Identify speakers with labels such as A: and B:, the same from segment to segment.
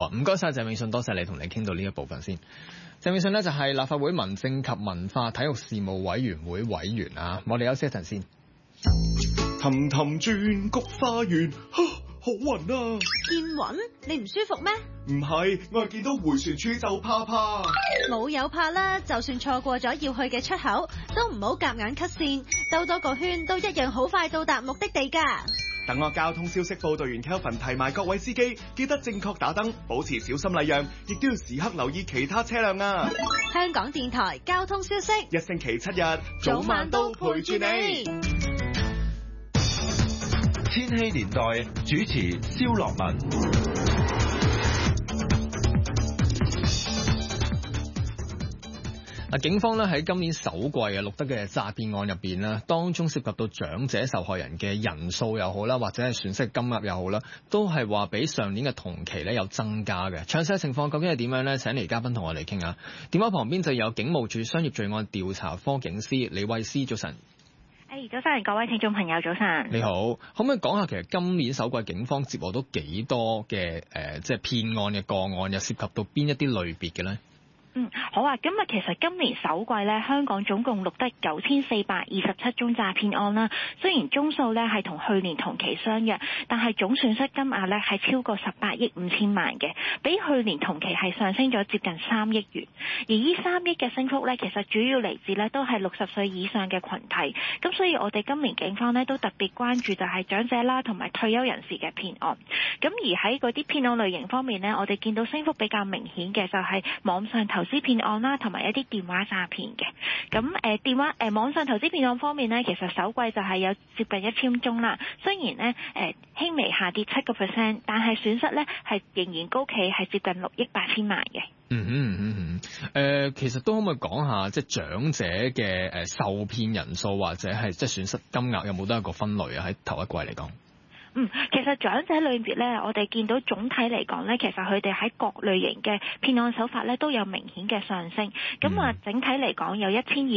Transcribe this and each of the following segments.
A: 唔該晒鄭泳舜，多謝你同你傾到呢一部分先。鄭泳舜呢就係立法會民政及文化體育事務委員會委員啊，我哋休息一陣先。
B: 氹氹轉菊花園，好暈啊！
C: 見暈？你唔舒服咩？
B: 唔係，我係見到迴旋處就怕。
C: 冇有怕啦，就算錯過咗要去嘅出口，都唔好夾硬 cut 線，兜多個圈都一樣好快到達目的地㗎。
B: 等我交通消息報道員 Kelvin 提埋各位司機，記得正確打燈，保持小心禮讓，亦都要時刻留意其他車輛啊！
C: 香港電台交通消息，
B: 一星期7日，早晚都陪住你。
D: 千禧年代主持蕭樂文。
A: 警方咧喺今年首季錄得嘅詐騙案入邊咧，當中涉及到長者受害人嘅人數又好啦，或者係損失金額又好啦，都係話比上年嘅同期咧有增加嘅。詳細情況究竟係點樣呢？請嚟嘉賓同我哋傾下。電話旁邊就有警務處商業罪案調查科警司李慧詩，早晨。
E: 早晨，各位聽眾朋友，早晨。
A: 你好，可唔可以講下其實今年首季警方接獲到幾多嘅即係騙案嘅個案，又涉及到邊一啲類別嘅呢？
E: 好啊，咁其實今年首季咧，香港總共錄得9427宗詐騙案啦。雖然宗數咧係同去年同期相若，但係總損失金額咧係超過18億5千萬嘅，比去年同期係上升咗接近3億元。而呢3億嘅升幅咧，其實主要嚟自咧都係60歲以上嘅群體。咁所以我哋今年警方咧都特別關注就係長者啦，同埋退休人士嘅騙案。咁而喺嗰啲騙案類型方面咧，我哋見到升幅比較明顯嘅就係網上投資騙案啦，同埋一啲電話詐騙嘅。咁網上投資騙案方面呢，其實首季就係有接近1000宗啦。雖然呢輕微下跌7%，但係損失呢係仍然高企，係接近6億8千萬嘅。
A: 其實都可唔可以講下即係長者嘅受騙人數或者係即係損失金額有冇得一個分類啊？喺頭一季嚟講。
E: 其實長者裏面咧，我哋見到總體嚟講咧，其實佢哋喺各類型嘅騙案手法咧都有明顯嘅上升。咁整體嚟講有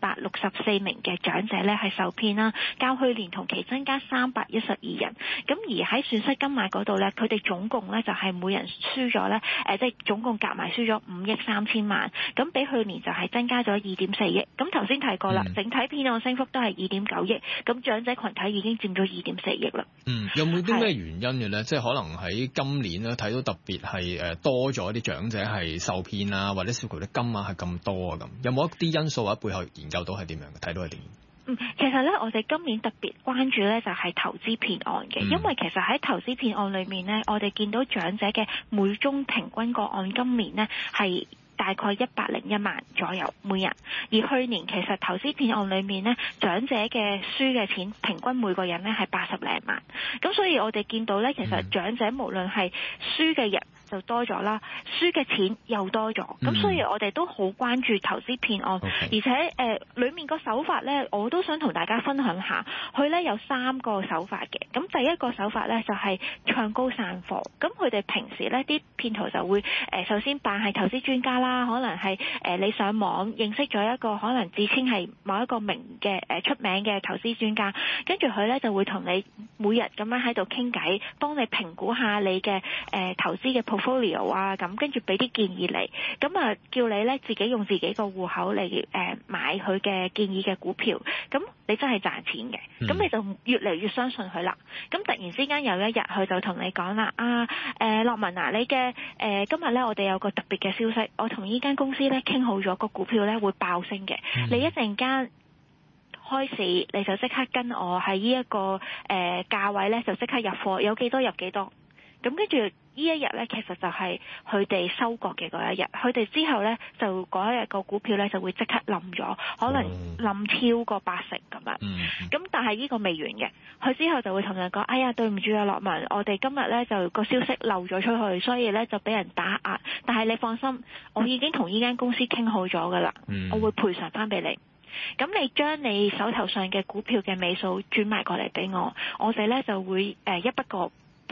E: 1264名嘅長者咧係受騙啦，較去年同期增加312人。咁而喺損失金額嗰度咧，佢哋總共咧就係每人輸咗咧，即係總共夾埋輸咗5億3千萬。咁比去年就係增加咗2.4億。咁頭先提過啦，整體騙案升幅都係2.9億。咁長者群體已經佔咗2.4億啦。
A: 有冇啲咩原因嘅咧？即係可能喺今年咧睇到特別係多咗啲長者係受騙啊，或者涉及啲金額係咁多啊咁。有冇一啲因素或者背後研究到係點樣嘅？睇到係點？
E: 其實咧，我哋今年特別關注咧就係投資騙案嘅，因為其實喺投資騙案裏面咧，我哋見到長者嘅每宗平均個案今年呢係大概101萬左右每人，而去年其實投資騙案裏面呢，長者嘅輸嘅錢平均每個人呢係80零萬，咁所以我哋見到呢，其實長者無論係輸嘅人就多咗啦，輸嘅錢又多咗，咁所以我哋都好關注投資騙案，而且裏面個手法呢，我都想同大家分享下，佢呢有3個手法嘅。咁第一個手法呢，就係唱高散貨，咁佢哋平時呢啲騙徒就會首先扮係投資專家啦，可能係你上網認識咗一個可能自稱係某一個出名嘅投資專家，跟住佢呢就會同你每日咁樣喺度傾偈，幫你評估下你嘅投資嘅portfolio 啊，咁跟住俾啲建議你，咁啊叫你咧自己用自己個戶口嚟買佢嘅建議嘅股票，咁你真係賺錢嘅，咁你就越嚟越相信佢啦。咁突然之間有一日佢就同你講啦，樂文啊，你嘅今日咧我哋有個特別嘅消息，我同呢間公司咧傾好咗個股票咧會爆升嘅，你一陣間開市你就即刻跟我喺呢一個價位咧就即刻入貨，有幾多入幾多。咁跟住呢一日咧，其實就係佢哋收割嘅嗰一日。佢哋之後咧，就嗰一日個股票咧就會即刻冧咗，可能冧超過80%咁樣。咁但係呢個未完嘅，佢之後就會同人講：哎呀，對唔住啊，樂文，我哋今日咧就個消息漏咗出去，所以咧就俾人打壓。但係你放心，我已經同呢間公司傾好咗噶啦，我會賠償翻俾你。咁你將你手頭上嘅股票嘅尾數轉埋過嚟俾我，我哋咧就會一筆過賠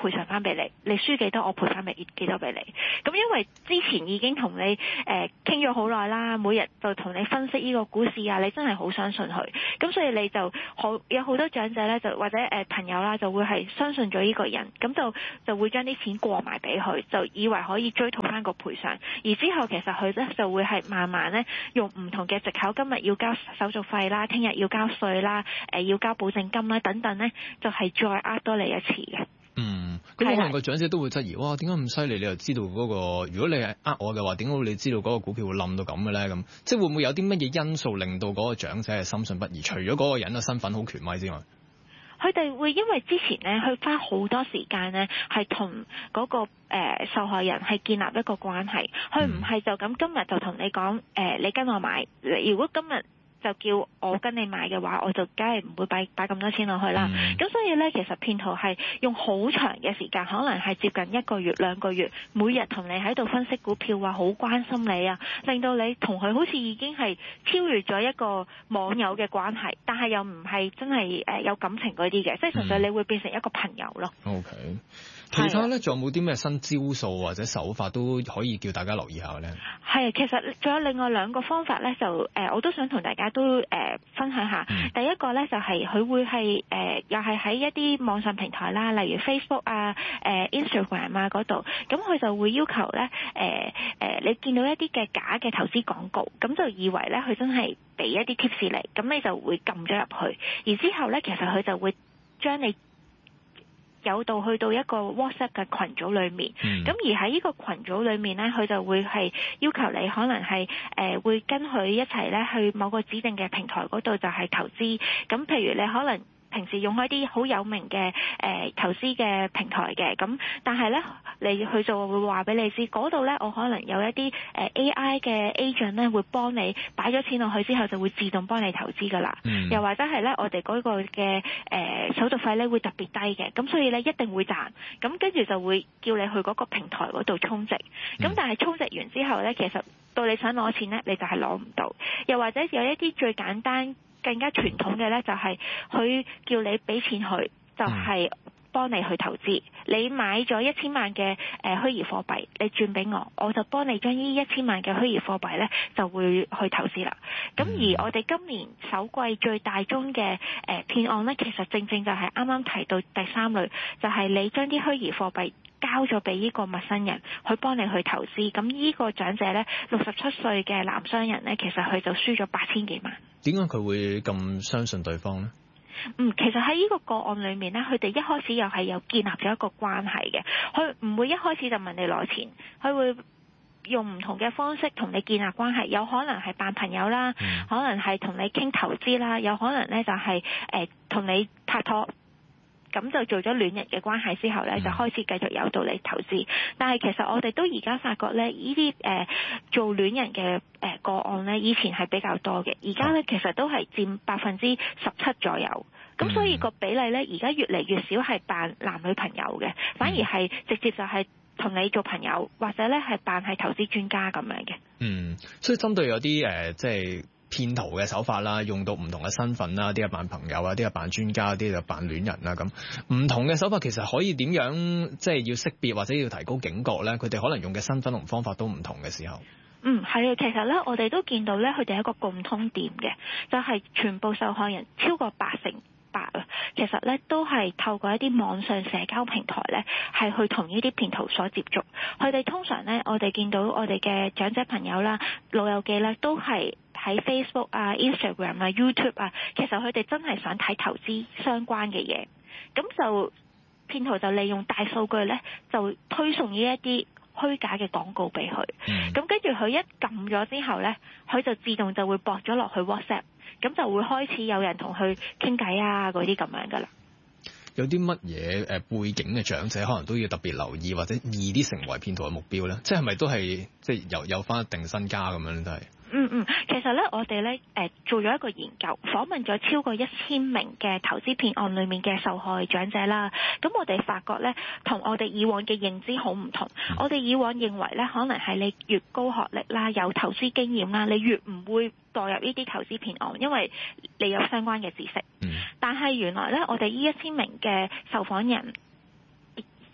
E: 賠償翻俾你，你輸幾多我賠翻俾幾多俾你。咁因為之前已經同你傾咗好耐啦，每日就同你分析呢個股市啊，你真係好相信佢，咁所以你就有好多長者咧，就或者朋友啦，就會係相信咗呢個人，咁就會將啲錢過埋俾佢，就以為可以追討翻個賠償，而之後其實佢咧就會係慢慢咧用唔同嘅藉口，今日要交手續費啦，聽日要交稅啦，要交保證金啦等等咧，就係再呃多你一次嘅。
A: 咁可能個長者都會質疑，哇，點解咁犀利？你又知道嗰個，如果你係呃我嘅話，點解你知道嗰個股票會冧到咁嘅咧？咁即係會唔會有啲乜嘢因素令到嗰個長者係深信不疑？除咗嗰個人嘅身份好權威之外，
E: 佢哋會因為之前咧，佢花好多時間咧，係同嗰個受害人係建立一個關係。佢唔係就咁今日就同你講你跟我買。如果今日就叫我跟你買嘅話，我就梗係唔會擺咁多錢落去啦。咁所以咧，其實騙徒係用好長嘅時間，可能係接近1個月、2個月，每日同你喺度分析股票，話好關心你啊，令到你同佢好似已經係超越咗一個網友嘅關係，但係又唔係真係有感情嗰啲嘅，即係純粹你會變成一個朋友咯。
A: OK， 其他咧仲有冇啲咩新招數或者手法都可以叫大家留意下咧？
E: 係，其實仲有另外2個方法咧，就我都想同大家都分享下。第一個咧就係佢會係又係喺一啲網上平台啦，例如 Facebook 啊、Instagram 啊嗰度，咁佢就會要求咧你見到一啲嘅假嘅投資廣告，咁就以為咧佢真係俾一啲 tips 嚟，咁你就會撳咗入去，而之後咧其實佢就會將你誘導去到一個 WhatsApp 嘅群組裏面，咁而喺呢個群組裏面咧，佢就會係要求你可能係會跟佢一齊咧去某個指定嘅平台嗰度就係投資，咁譬如你可能平時用開啲好有名嘅投資嘅平台嘅，咁但係咧佢就會話俾你知，嗰度咧我可能有一啲AI 嘅 agent 咧會幫你擺咗錢落去之後就會自動幫你投資噶啦，又或者係咧我哋嗰個嘅手續費咧會特別低嘅，咁所以咧一定會賺，咁跟住就會叫你去嗰個平台嗰度充值，咁但係充值完之後咧，其實到你想攞錢咧，你就係攞唔到，又或者有一啲最簡單更加傳統嘅咧，就係佢叫你俾錢佢，就係幫你去投資。你買咗1000萬嘅虛擬貨幣，你轉俾我，我就幫你將呢1000萬嘅虛擬貨幣咧就會去投資啦。咁而我哋今年首季最大宗嘅騙案咧，其實正正就係啱啱提到第3類，就係你將啲虛擬貨幣交咗俾呢個陌生人，去幫你去投資。咁呢個長者咧，67歲嘅男商人咧，其實佢就輸咗8000幾萬。
A: 點解佢會咁相信對方咧？
E: 其實喺呢個個案裏面咧，佢哋一開始又係有建立咗一個關係嘅，佢唔會一開始就問你攞錢，佢會用唔同嘅方式同你建立關係，有可能係扮朋友啦，可能係同你傾投資啦，有可能咧就係同你拍拖。咁就做咗戀人嘅關係之後咧，就開始繼續誘導你投資。但係其實我哋都而家發覺咧，呢啲做戀人嘅個案咧，以前係比較多嘅，而家咧其實都係佔17%左右。咁所以個比例咧，而家越嚟越少係扮男女朋友嘅，反而係直接就係同你做朋友，或者咧係扮係投資專家咁樣嘅。
A: 所以針對有啲即係騙徒嘅手法啦，用到唔同嘅身份啦，啲係扮朋友啊，啲係扮專家，啲就扮戀人啦，咁唔同嘅手法其實可以點樣即係要識別或者要提高警覺咧？佢哋可能用嘅身份同方法都唔同嘅時候。
E: 係啊，其實咧我哋都見到咧，佢哋係一個共通點嘅，就係全部受害人超過88%其實咧都係透過一啲網上社交平台咧，係去同呢啲騙徒所接觸。佢哋通常咧，我哋見到我哋嘅長者朋友啦、老友記咧，都係喺 Facebook 啊、Instagram 啊、YouTube 啊，其實佢哋真係想睇投資相關嘅嘢，咁就騙徒就利用大數據咧，就推送呢一啲虛假嘅廣告俾佢。咁跟住佢一撳咗之後咧，佢就自動就會駁咗落去 WhatsApp。咁就會開始有人同佢傾偈啊，嗰啲咁樣噶啦。
A: 有啲乜嘢背景嘅長者可能都要特別留意，或者易啲成為騙徒嘅目標咧？即係咪都係即係有翻一定身家咁樣都係？
E: 其實咧，我哋咧做咗一個研究，訪問咗超過1000名嘅投資騙案裏面嘅受害長者啦。咁我哋發覺咧，同我哋以往嘅認知好唔同。我哋以往認為咧，可能係你越高學歷啦，有投資經驗啦，你越唔會墮入呢啲投資騙案，因為你有相關嘅知識。但係原來咧，我哋呢1000名嘅受訪人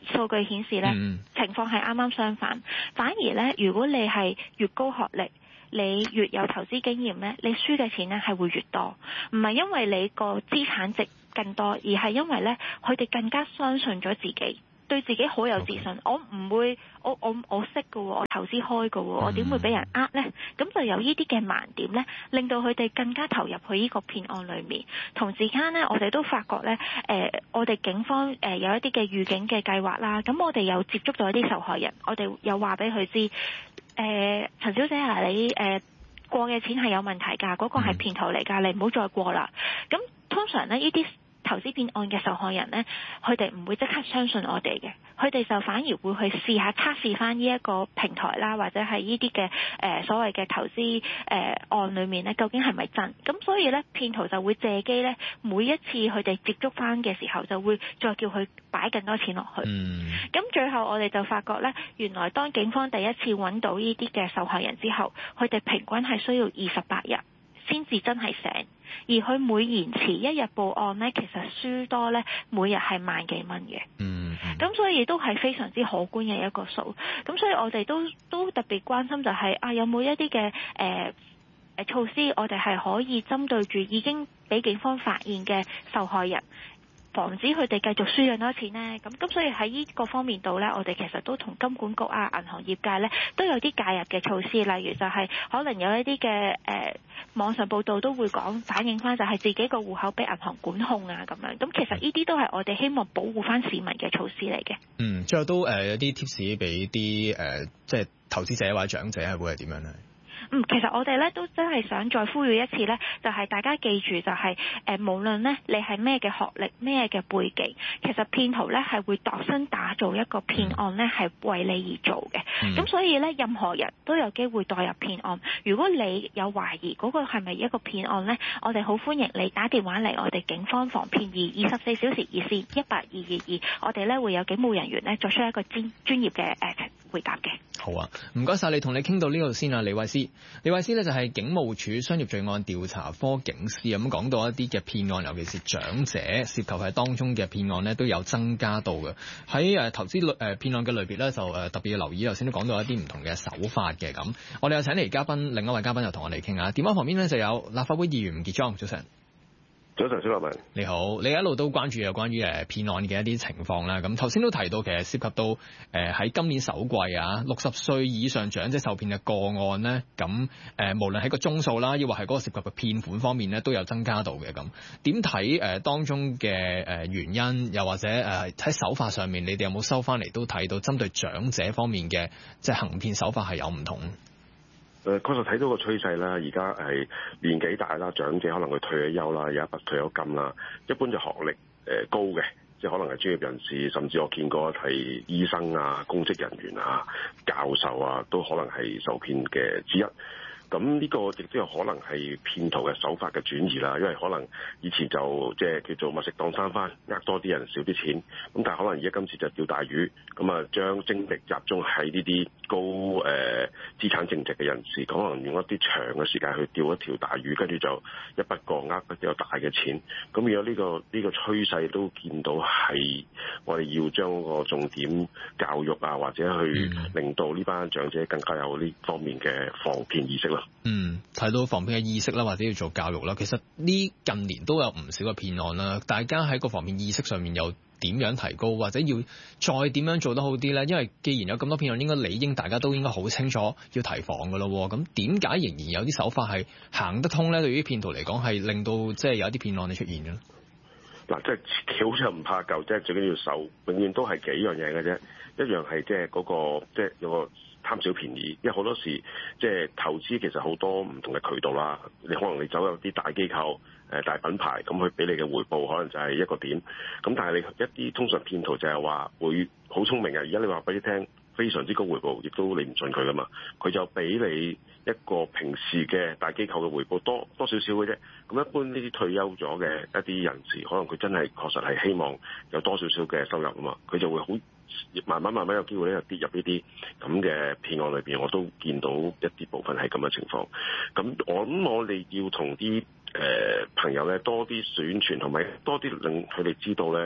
E: 數據顯示咧，情況係啱啱相反。反而咧，如果你係越高學歷，你越有投資經驗咧，你輸嘅錢咧係會越多。唔係因為你個資產值更多，而係因為咧佢哋更加相信咗自己，對自己好有自信。Okay. 我唔會，我識㗎喎，我投資開㗎喎，我點會俾人呃呢？咁就有呢啲嘅盲點呢，令到佢哋更加投入去呢個騙案裏面。同時間呢，我哋都發覺呢，我哋警方有一啲嘅預警嘅計劃啦。咁我哋有接觸到一啲受害人，我哋有話俾佢知，陳小姐啊，你過嘅錢係有問題㗎，嗰個係騙徒嚟㗎，你唔好再過啦。咁通常呢，呢啲投資騙案嘅受害人呢，佢哋唔會即刻相信我哋嘅，佢哋就反而會去試下測試翻呢一個平台啦，或者係呢啲嘅所謂嘅投資案裏面呢，究竟係咪真？咁所以呢，騙徒就會借機呢，每一次佢哋接觸翻嘅時候，就會再叫佢擺更多錢落去。咁最後我哋就發覺呢，原來當警方第一次揾到呢啲嘅受害人之後，佢哋平均係需要28日先至真係醒。而佢每延遲一日報案呢，其實輸多呢，每日係萬幾蚊嘅。咁所以都係非常之可觀嘅一個數。咁所以我哋都特別關心就係有冇一啲嘅措施，我哋係可以針對住已經俾警方發現嘅受害人，防止佢哋繼續輸更多錢呢。咁所以喺呢個方面度呢，我哋其實都同金管局啊、銀行業界呢都有啲介入嘅措施，例如就係可能有一啲嘅網上報道都會講反映翻，就係自己個戶口俾銀行管控啊咁樣。咁其實呢啲都係我哋希望保護翻市民嘅措施嚟嘅。
A: 最後都有啲 tips 俾啲即係投資者或者長者係會係點樣呢？
E: 其實我哋咧都真係想再呼籲一次咧，就係大家記住就係無論咧你係咩嘅學歷、咩嘅背景，其實騙徒咧係會度身打造一個騙案咧係為你而做嘅。咁所以咧，任何人都有機會墮入騙案。如果你有懷疑嗰個係咪一個騙案咧，我哋好歡迎你打電話嚟我哋警方防騙24小時熱線18222，我哋咧會有警務人員咧作出一個專業嘅回答嘅。
A: 好啊，唔該晒你，同你傾到呢度先啊，李慧詩。李慧詩呢就係警務處商業罪案調查科警司，咁講到一啲嘅騙案，尤其是長者涉及喺當中嘅騙案呢都有增加到嘅。喺投資騙案嘅類別呢，就特別要留意，頭先都講到一啲唔同嘅手法嘅。咁我哋有請嚟嘉賓，另一位嘉賓又同我哋傾下。電話旁邊呢就有立法會議員吳傑莊，早晨。
F: 早晨，小立文，
A: 你好。你一路都關注有關於騙案嘅一啲情況啦。咁頭先都提到，其實涉及到喺今年首季啊，60歲以上長者受騙嘅個案呢，咁無論喺個宗數啦，抑或係嗰個涉及嘅騙款方面呢，都有增加到嘅。咁點睇當中嘅原因，又或者喺手法上面，你哋有冇收翻嚟都睇到針對長者方面嘅即係行騙手法係有唔同？
F: 確實睇到個趨勢啦，而家係年紀大啦，長者可能佢退咗休啦，有一筆退休金啦，一般就學歷高嘅，即係可能係專業人士，甚至我見過係醫生啊、公職人員啊、教授啊，都可能係受騙嘅之一。咁呢個亦都有可能係騙徒嘅手法嘅轉移啦，因為可能以前就即係叫做密食當生番，呃多啲人少啲錢。咁但係可能而家今次就釣大魚，咁啊將精力集中喺呢啲高資產淨值嘅人士，可能用一啲長嘅時間去釣一條大魚，跟住就一筆過呃比較大嘅錢。咁如果呢個趨勢都見到係我哋要將個重點教育啊，或者去令到呢班長者更加有呢方面嘅防騙意識啦。
A: 睇到防騙嘅意識啦，或者要做教育啦。其實呢近年都有唔少嘅騙案啦，大家喺個防騙意識上面又點樣提高，或者要再點樣做得好啲呢？因為既然有咁多騙案，應該理應大家都應該好清楚要提防噶咯。咁點解仍然有啲手法係行得通呢？對於騙徒嚟講，係令到即係有一啲騙案嘅出現嘅。
F: 嗱，即係橋就唔怕舊，即係最緊要守，永遠都係幾樣嘢嘅啫。一樣係即係嗰個即係有個貪小便宜，因為好多時即係投資其實好多唔同嘅渠道啦。你可能你走入啲大機構、大品牌，咁佢俾你嘅回報可能就係一個點。咁但係你一啲通常騙徒就係話會好聰明嘅。而家你話俾你聽，非常之高回報，亦都你唔信佢噶嘛。佢就俾你一個平時嘅大機構嘅回報多少少嘅啫。咁一般呢啲退休咗嘅一啲人士，可能佢真係確實係希望有多少少嘅收入啊嘛。佢就會好慢慢有機會咧，就跌入呢啲咁嘅騙案裏邊。我都見到一啲部分係咁嘅情況。咁我哋要同啲朋友咧多啲宣傳，同埋多啲令佢哋知道咧，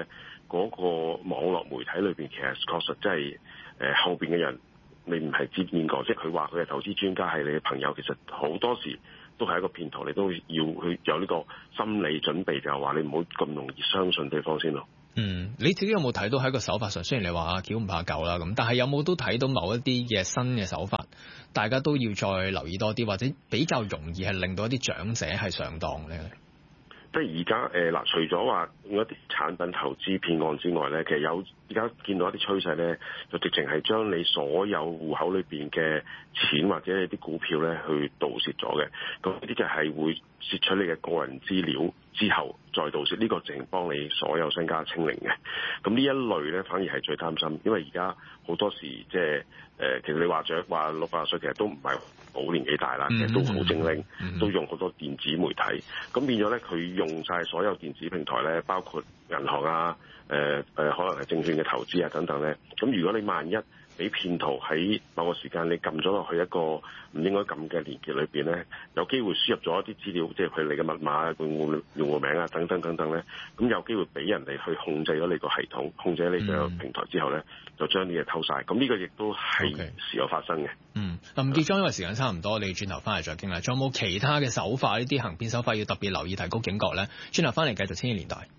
F: 嗰個網絡媒體裏邊，其實確實真係後邊嘅人你唔係接見過，即係佢話佢係投資專家係你嘅朋友，其實好多時都係一個騙徒，你都要去有呢個心理準備，就係話你唔好咁容易相信對方先咯。
A: 你自己有冇睇到喺個手法上？雖然你話橋唔怕舊啦咁，但係有冇都睇到某一啲嘅新嘅手法，大家都要再留意多啲，或者比較容易係令到一啲長者係上當咧？
F: 即係而家除咗話用一啲產品投資騙案之外咧，其實有而家見到一啲趨勢咧，就直情係將你所有戶口裏邊嘅錢或者你啲股票咧去盜竊咗嘅。咁呢啲就係會竊取你嘅個人資料之後再盜竊，呢個淨幫你所有身家清零嘅。咁呢一類咧反而係最擔心，因為而家好多時即係其實你話60歲其實都唔係好年紀大啦，其實都好精靈，都用好多電子媒體，咁變咗咧佢用晒所有電子平台咧，包括銀行啊、可能係證券嘅投資啊等等咧。咁如果你萬一俾騙徒喺某個時間你撳咗落去一個唔應該撳嘅連結裏邊咧，有機會輸入咗一啲資料，即係佢哋嘅密碼、用戶名啊等等等等咧，咁有機會俾人哋去控制咗你個系統，控制你個平台之後咧，就將啲嘢偷晒。咁呢個亦都係時有發生嘅。
A: 吳傑莊，因為時間差唔多，我哋轉頭翻嚟再傾啦。仲有冇其他嘅手法？呢啲行騙手法要特別留意，提高警覺咧？轉頭翻嚟繼續千禧年代。